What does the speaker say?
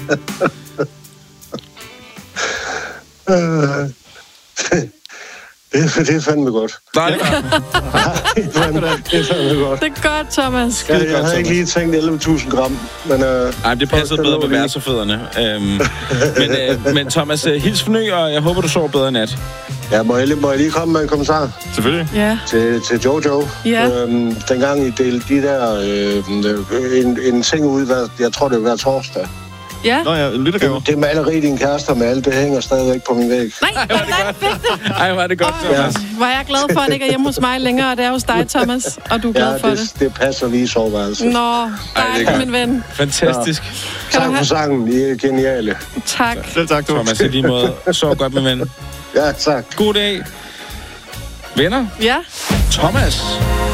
Det er fandme godt. Nej, det er fandme godt. Det er godt, Thomas. Jeg havde ikke lige tænkt 11.000 gram, men... Nej, det passede bedre med værsefødderne. Men Thomas, hils for ny, og jeg håber, du sover bedre i nat. Ja, må jeg lige komme med en kommentar? Selvfølgelig. Ja. Til Jojo. Ja. Dengang I delte de der... en ting ud, jeg tror, det var hver torsdag. Ja. Nå ja, lyttergaver. Det maleri, din kæreste med alt, det hænger stadigvæk på min væg. Nej, Ej, hvor er det godt, Thomas. Hvor er jeg glad for, at det ikke er hjemme hos mig længere, og det er hos dig, Thomas, og du er glad for det. Det passer lige i soveværelset. Nå, dejligt, min ven. Fantastisk. Tak for sangen, I er geniale. Tak. Selv tak, Thomas, i lige måde. Så godt, min ven. Ja, tak. God dag. Venner. Ja. Thomas.